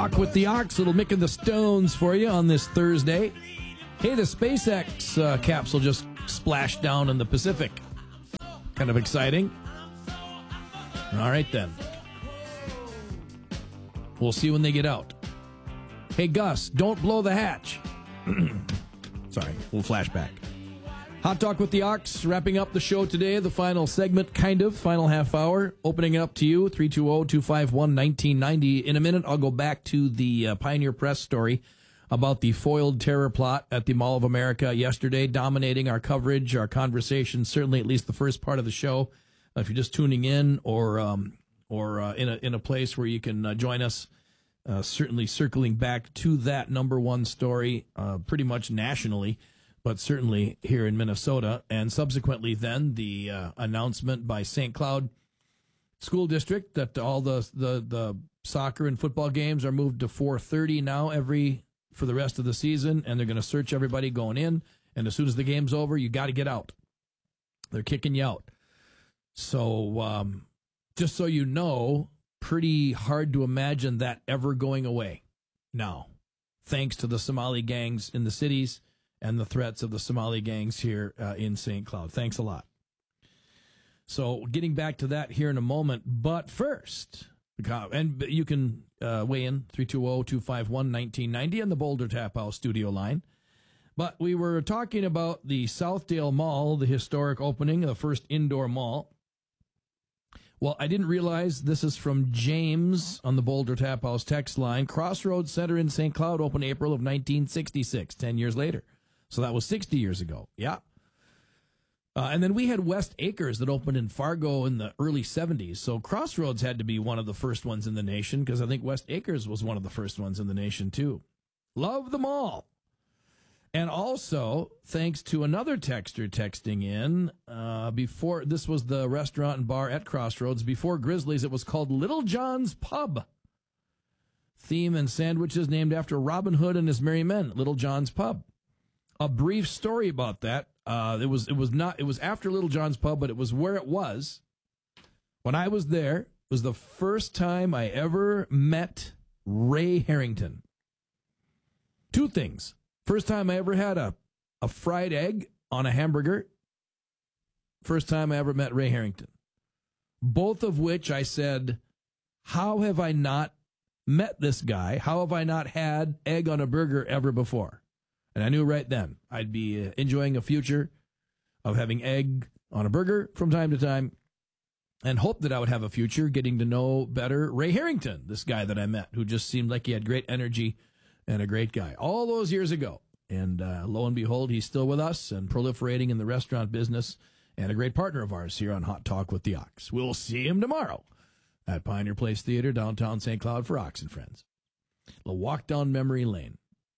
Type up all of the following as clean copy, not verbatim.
Talk with the Ox, little Mick and the Stones for you on this Thursday. Hey, the SpaceX capsule just splashed down in the Pacific. Kind of exciting. All right, then. We'll see when they get out. Hey, Gus, don't blow the hatch. Sorry, we'll flash back. Hot Talk with the Ox, wrapping up the show today, the final segment, final half hour, opening up to you, 320-251-1990. In a minute, I'll go back to the Pioneer Press story about the foiled terror plot at the Mall of America yesterday, dominating our coverage, our conversation, certainly at least the first part of the show. If you're just tuning in or in a place where you can join us, certainly circling back to that number one story pretty much nationally, but certainly here in Minnesota, and subsequently then the announcement by St. Cloud School District that all the soccer and football games are moved to 4:30 now for the rest of the season, and they're going to search everybody going in, and as soon as the game's over, you got to get out. They're kicking you out. So just so you know, pretty hard to imagine that ever going away now, thanks to the Somali gangs in the cities and the threats of the Somali gangs here in St. Cloud. Thanks a lot. So getting back to that here in a moment, but first, and you can weigh in, 320-251-1990 on the Boulder Tap House studio line. But we were talking about the Southdale Mall, the historic opening of the first indoor mall. Well, I didn't realize this is from James on the Boulder Tap House text line. Crossroads Center in St. Cloud opened April of 1966, 10 years later. So that was 60 years ago. Yeah. And then we had West Acres that opened in Fargo in the early 70s. So Crossroads had to be one of the first ones in the nation because I think West Acres was one of the first ones in the nation too. Love them all. And also, thanks to another texter texting in, before this was the restaurant and bar at Crossroads. Before Grizzlies, it was called Little John's Pub. Theme and sandwiches named after Robin Hood and his merry men. Little John's Pub. A brief story about that. It was after Little John's Pub, but it was where it was. When I was there, it was the first time I ever met Ray Harrington. Two things. First time I ever had a fried egg on a hamburger. First time I ever met Ray Harrington. Both of which I said, how have I not met this guy? How have I not had egg on a burger ever before? And I knew right then I'd be enjoying a future of having egg on a burger from time to time, and hoped that I would have a future getting to know better Ray Harrington, this guy that I met, who just seemed like he had great energy and a great guy all those years ago. And lo and behold, he's still with us and proliferating in the restaurant business and a great partner of ours here on Hot Talk with the Ox. We'll see him tomorrow at Pioneer Place Theater, downtown St. Cloud for Ox and Friends. A walk down memory lane.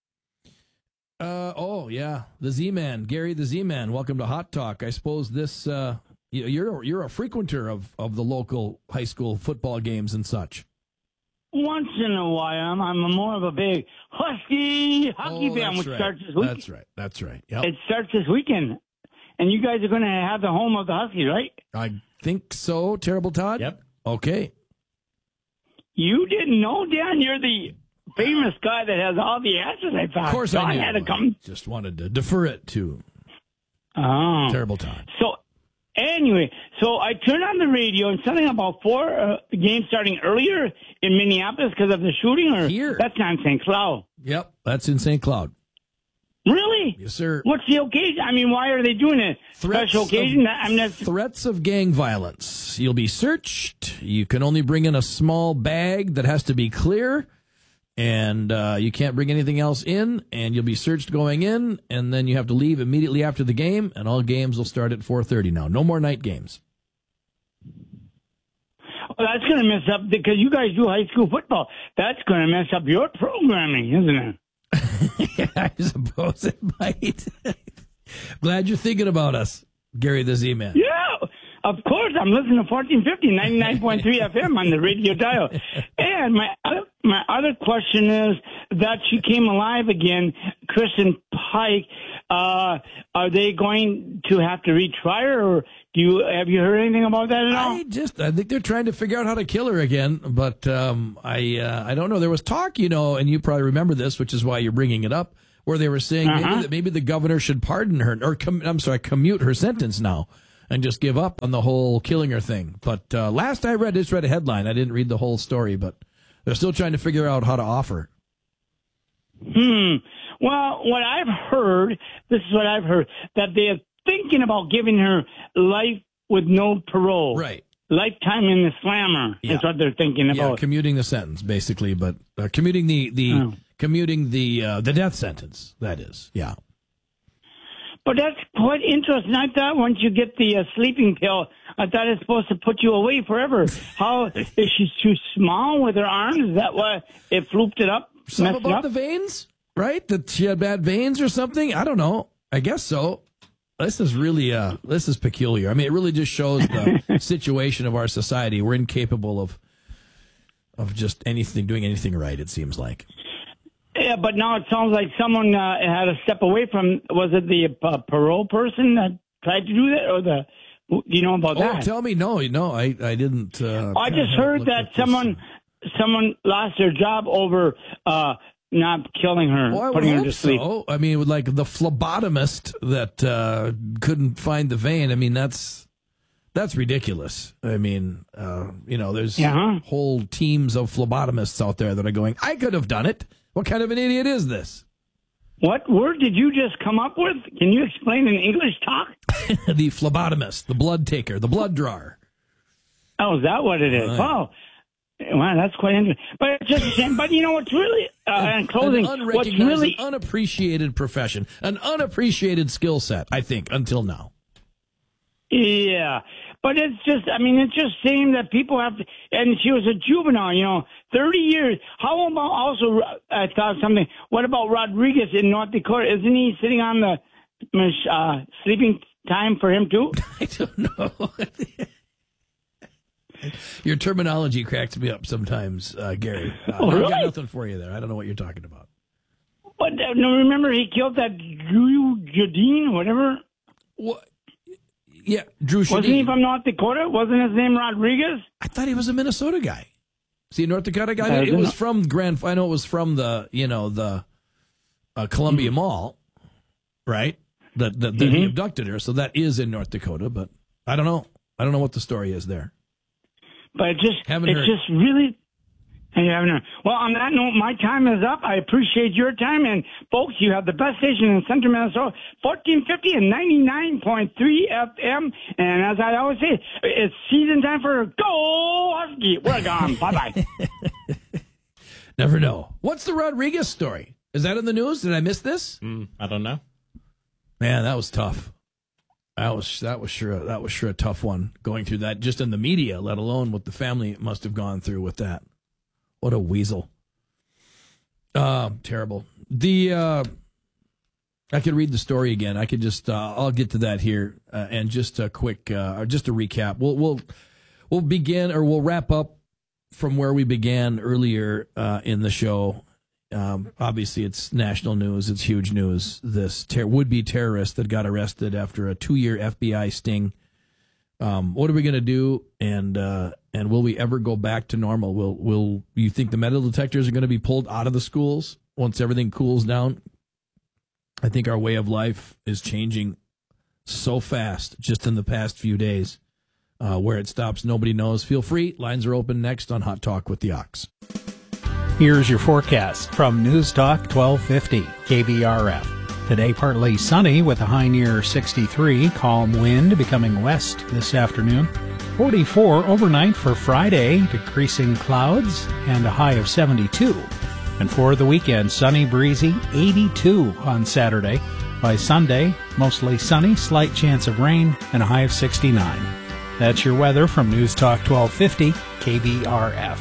The Z-Man, Gary the Z-Man. Welcome to Hot Talk. I suppose this you're a frequenter of the local high school football games and such. Once in a while, I'm more of a big Husky hockey fan, which starts this weekend. That's right. Yep. It starts this weekend, and you guys are going to have the home of the Huskies, right? I think so. Terrible Todd. Yep. Okay. You didn't know, Dan? You're the famous guy that has all the answers, I thought. Of course so I knew. had to come. Just wanted to defer it to Terrible Todd. So, anyway, I turned on the radio and something about 4 games starting earlier in Minneapolis because of the shooting, or here. That's not in St. Cloud. Yep, that's in St. Cloud. Really? Yes, sir. What's the occasion? I mean, why are they doing it? Special occasion? Threats of gang violence. You'll be searched. You can only bring in a small bag that has to be clear, and you can't bring anything else in, and you'll be searched going in, and then you have to leave immediately after the game, and all games will start at 4:30 now. No more night games. Well, that's going to mess up, because you guys do high school football. That's going to mess up your programming, isn't it? Yeah, I suppose it might. Glad you're thinking about us, Gary the Z-Man. Yeah, of course. I'm listening to 1450, 99.3 FM on the radio dial. And my other question is that she came alive again, Kristen Pike. Are they going to have to retry her, or have you heard anything about that at all? I think they're trying to figure out how to kill her again, but I don't know. There was talk, and you probably remember this, which is why you're bringing it up, where they were saying maybe the governor should pardon her, or commute her sentence now, and just give up on the whole killing her thing. But last I read, read a headline. I didn't read the whole story, but they're still trying to figure out how to offer. Well, what I've heard, that they're thinking about giving her life with no parole. Right. Lifetime in the slammer is what they're thinking about. Yeah, commuting the sentence, basically, but commuting the death sentence, that is, yeah. But that's quite interesting. I thought once you get the sleeping pill, I thought it's supposed to put you away forever. How, is she too small with her arms? Is that why it flooped it up? Something about the veins, right? That she had bad veins or something? I don't know. I guess so. This is really, this is peculiar. I mean, it really just shows the situation of our society. We're incapable of just doing anything right, it seems like. Yeah, but now it sounds like someone had to step away from, was it the parole person that tried to do that, or do you know about that? Oh, tell me. No, I didn't. I just heard that someone lost their job over not killing her, putting her to sleep. So. I mean, like the phlebotomist that couldn't find the vein. I mean, that's ridiculous. I mean, there's whole teams of phlebotomists out there that are going, I could have done it. What kind of an idiot is this? What word did you just come up with? Can you explain in English talk? The phlebotomist, the blood taker, the blood drawer. Oh, is that what it is? Right. Wow, that's quite interesting. But it's just a shame. But what's really, in closing, what's really an unappreciated profession, an unappreciated skill set, I think, until now. Yeah. But it's just saying that people have to, and she was a juvenile, 30 years. How about also, I thought something, what about Rodriguez in North Dakota? Isn't he sitting on the sleeping time for him too? I don't know. Your terminology cracks me up sometimes, Gary. Really? I've got nothing for you there. I don't know what you're talking about. But remember he killed that Drew Jardine or whatever? What? Yeah, Drew Jardine. Wasn't he from North Dakota? Wasn't his name Rodriguez? I thought he was a Minnesota guy. See, North Dakota guy? It was from I know it was from the Columbia Mall, right? That he abducted her. So that is in North Dakota, but I don't know. I don't know what the story is there. But it's just really. And you haven't heard. Well, on that note, my time is up. I appreciate your time. And, folks, you have the best station in Central Minnesota, 1450 and 99.3 FM. And as I always say, it's season time for Go Husky. We're gone. Bye-bye. Never know. What's the Rodriguez story? Is that in the news? Did I miss this? I don't know. Man, that was tough. That was sure a tough one, going through that just in the media, let alone what the family must have gone through with that. What a weasel. Terrible. I could read the story again. I could just, I'll get to that here. And just a quick, just a recap. We'll begin, or we'll wrap up from where we began earlier, in the show. Obviously it's national news. It's huge news. This would-be terrorist that got arrested after a 2-year FBI sting. What are we going to do? And will we ever go back to normal? Will you think the metal detectors are going to be pulled out of the schools once everything cools down? I think our way of life is changing so fast just in the past few days. Where it stops, nobody knows. Feel free. Lines are open next on Hot Talk with the Ox. Here's your forecast from News Talk 1250 KBRF. Today, partly sunny with a high near 63, calm wind becoming west this afternoon. 44 overnight for Friday, decreasing clouds, and a high of 72. And for the weekend, sunny, breezy, 82 on Saturday. By Sunday, mostly sunny, slight chance of rain, and a high of 69. That's your weather from News Talk 1250 KBRF.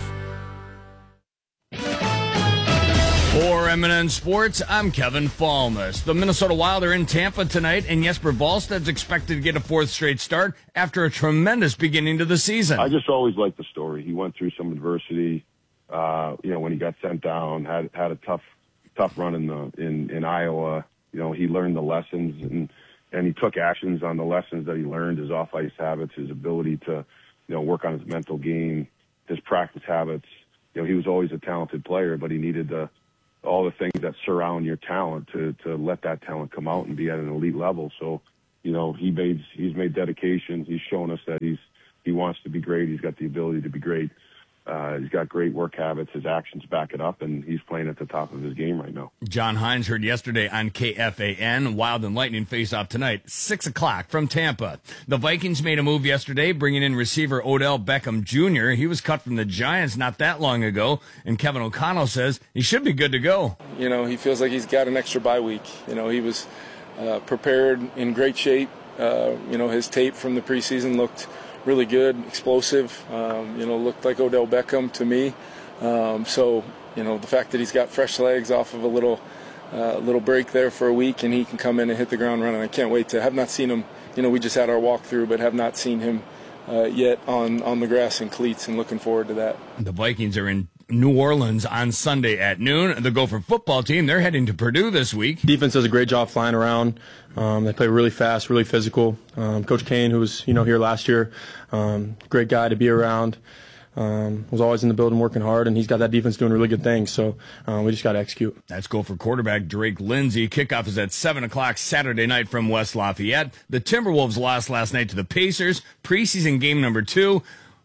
For M&N Sports, I'm Kevin Falmus. The Minnesota Wild are in Tampa tonight, and Jesper Wallsted's expected to get a fourth straight start after a tremendous beginning to the season. I just always liked the story. He went through some adversity, when he got sent down, had a tough run in Iowa, he learned the lessons and he took actions on the lessons that he learned, his off-ice habits, his ability to, work on his mental game, his practice habits. He was always a talented player, but he needed all the things that surround your talent to let that talent come out and be at an elite level. So, he's made dedications. He's shown us that he wants to be great. He's got the ability to be great. He's got great work habits. His actions back it up, and he's playing at the top of his game right now. John Hines heard yesterday on KFAN. Wild and Lightning face off tonight, 6 o'clock from Tampa. The Vikings made a move yesterday, bringing in receiver Odell Beckham Jr. He was cut from the Giants not that long ago, and Kevin O'Connell says he should be good to go. He feels like he's got an extra bye week. He was prepared, in great shape. His tape from the preseason looked really good, explosive, looked like Odell Beckham to me. So, the fact that he's got fresh legs off of a little break there for a week and he can come in and hit the ground running. I can't wait to have not seen him. We just had our walkthrough, but have not seen him yet on the grass in cleats, and looking forward to that. The Vikings are in New Orleans on Sunday at noon. The Gopher football team, they're heading to Purdue this week. Defense does a great job flying around. They play really fast, really physical. Coach Kane, who was here last year, great guy to be around. Was always in the building working hard, and he's got that defense doing really good things. So we just got to execute. That's Gopher quarterback Drake Lindsey. Kickoff is at 7 o'clock Saturday night from West Lafayette. The Timberwolves lost last night to the Pacers. Preseason game number 2.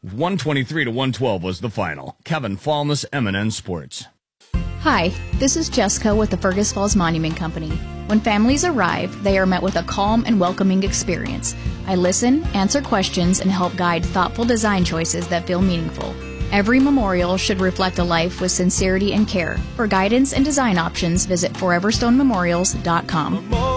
123-112 was the final. Kevin Falmus, MNN Sports. Hi, this is Jessica with the Fergus Falls Monument Company. When families arrive, they are met with a calm and welcoming experience. I listen, answer questions, and help guide thoughtful design choices that feel meaningful. Every memorial should reflect a life with sincerity and care. For guidance and design options, visit foreverstonememorials.com.